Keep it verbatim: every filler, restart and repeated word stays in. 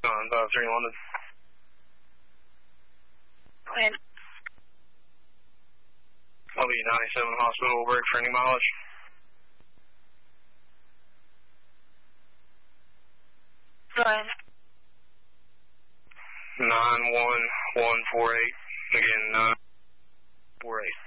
nine five three London. Go ahead. I'll be ninety-seven Hospital, break for any mileage. Go ahead. nine one one four eight. Again, nine four eight.